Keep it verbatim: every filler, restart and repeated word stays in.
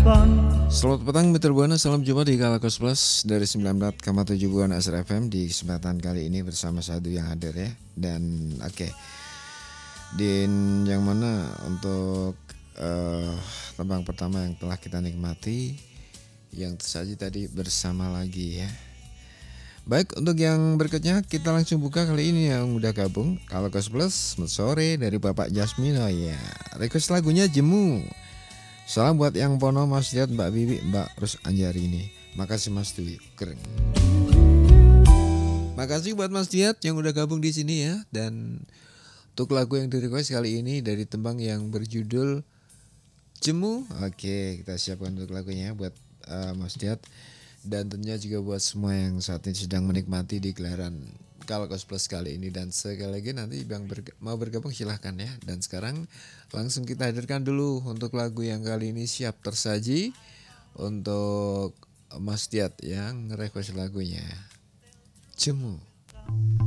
Selamat petang Mitra Buana, salam jumpa di Kalakos Plus dari sembilan belas koma tujuh Buana Asar F M di kesempatan kali ini bersama Sadu yang hadir ya. Dan oke, okay, di yang mana untuk uh, tembang pertama yang telah kita nikmati yang tersaji tadi bersama lagi ya. Baik, untuk yang berikutnya kita langsung buka kali ini yang udah gabung Kalakos Plus sore dari Bapak Jasmino ya. Request lagunya Jemu. Salam buat yang Pono, Mas Diat, Mbak Bibi, Mbak Rus Anjari ini. Makasih Mas Dwi, keren. Makasih buat Mas Diat yang udah gabung di sini ya. Dan untuk lagu yang di request kali ini dari tembang yang berjudul Jemu. Oke, kita siapkan untuk lagunya buat uh, Mas Diat. Dan tentunya juga buat semua yang saat ini sedang menikmati di gelaran Kalakos Plus kali ini. Dan sekali lagi nanti yang berg- mau bergabung silahkan ya. Dan sekarang langsung kita hadirkan dulu untuk lagu yang kali ini siap tersaji untuk Mas Diat yang request lagunya Jemu.